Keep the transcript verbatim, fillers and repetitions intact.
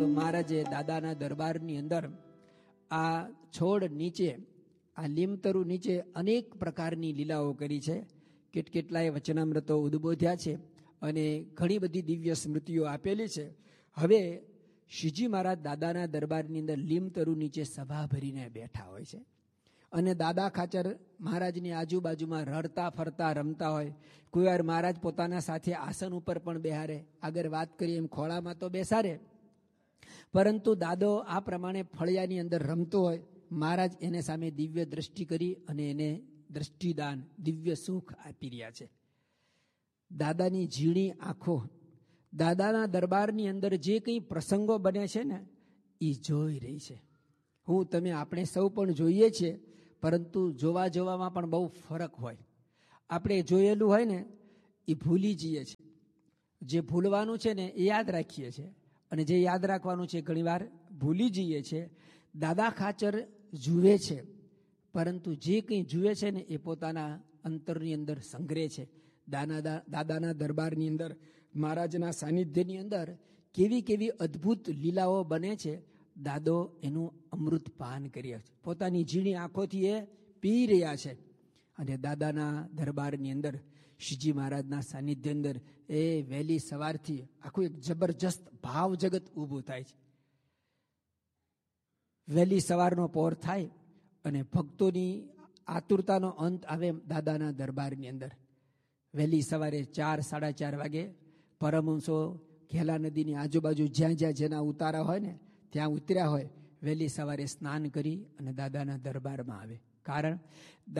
મહારાજે દાદાના દરબારની અંદર આ છોડ નીચે, આ લીમતરુ નીચે અનેક પ્રકારની લીલાઓ કરી છે. કેટ કેટલાય વચનામૃતો ઉદ્બોધ્યા છે અને ઘણી બધી દિવ્ય સ્મૃતિઓ આપેલી છે. હવે શ્રીજી મહારાજ દાદાના દરબારની અંદર લીમતરુ નીચે સભા ભરીને બેઠા હોય છે અને દાદા ખાચર મહારાજની આજુબાજુમાં રડતા ફરતા રમતા હોય. કોઈ વાર મહારાજ પોતાના સાથે આસન ઉપર પણ બેહારે, આગળ વાત કરીએ એમ ખોળામાં તો બેસાડે, પરંતુ દાદો આ પ્રમાણે ફળિયાની અંદર રમતો હોય. મહારાજ એને સામે દિવ્ય દ્રષ્ટિ કરી અને એને દ્રષ્ટિદાન, દિવ્ય સુખ આપી રહ્યા છે. દાદાની ઝીણી આંખો દાદાના દરબારની અંદર જે કંઈ પ્રસંગો બને છે ને એ જોઈ રહી છે. હું તમે આપણે સૌ પણ જોઈએ છીએ, પરંતુ જોવા જોવામાં પણ બહુ ફરક હોય. આપણે જોયેલું હોય ને એ ભૂલી જઈએ છીએ, જે ભૂલવાનું છે ને એ યાદ રાખીએ છીએ, અને જે યાદ રાખવાનું છે ઘણીવાર ભૂલી જઈએ છીએ. દાદા ખાચર જુએ છે, પરંતુ જે કંઈ જુએ છે ને એ પોતાના અંતરની અંદર સંગ્રહ છે. દાદા દાદાના દરબારની અંદર, મહારાજના સાનિધ્યની અંદર કેવી કેવી અદ્ભુત લીલાઓ બને છે. દાદો એનું અમૃત પાન કર્યા છે, પોતાની ઝીણી આંખોથી એ પી રહ્યા છે. અને દાદાના દરબારની અંદર, શ્રીજી મહારાજના સાનિધ્ય અંદર એ વહેલી સવારથી આખું એક જબરજસ્ત ભાવ જગત ઊભું થાય છે. વહેલી સવારનો પહોર થાય અને ભક્તોની આતુરતાનો અંત આવે દાદાના દરબારની અંદર. વહેલી સવારે ચાર સાડા ચાર વાગે પરમહંસો ઘેલા નદીની આજુબાજુ જ્યાં જ્યાં જેના ઉતારા હોય ને ત્યાં ઉતર્યા હોય, વહેલી સવારે સ્નાન કરી અને દાદાના દરબારમાં આવે. કારણ